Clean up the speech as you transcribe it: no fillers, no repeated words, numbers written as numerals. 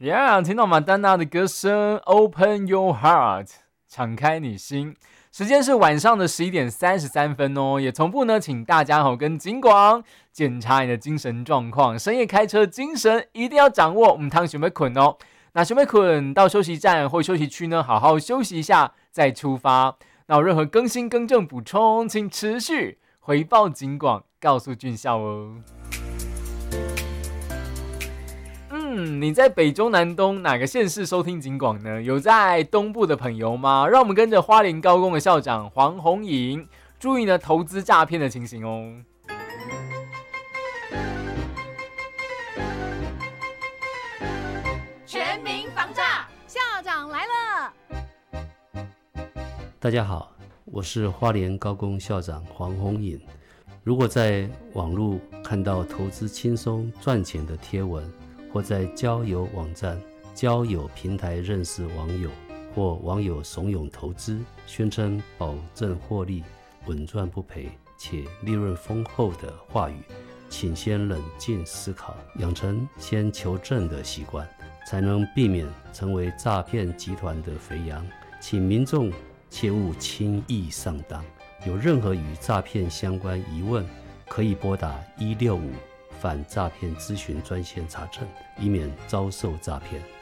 Yeah， 听到马丹娜的歌声 ，Open Your Heart， 敞开你心。时间是晚上的11:33哦，也同步呢，请大家跟警广检查你的精神状况。深夜开车精神一定要掌握，唔通想要困哦。那想要困到休息站或休息区呢，好好休息一下再出发。那有任何更新、更正、补充，请持续回报警广，告诉俊孝哦。你在北中南东哪个县市收听警广呢？有在东部的朋友吗？让我们跟着花莲高工的校长黄宏颖，注意呢投资诈骗的情形哦。 全民防诈，校长来了。 大家好，我是花莲高工校长黄宏颖。如果在网络看到投资轻松赚钱的贴文，或在交友网站、交友平台认识网友，或网友怂恿投资，宣称保证获利、稳赚不赔且利润丰厚的话语，请先冷静思考，养成先求证的习惯，才能避免成为诈骗集团的肥羊。请民众切勿轻易上当，有任何与诈骗相关疑问，可以拨打165反诈骗咨询专线查证，以免遭受诈骗。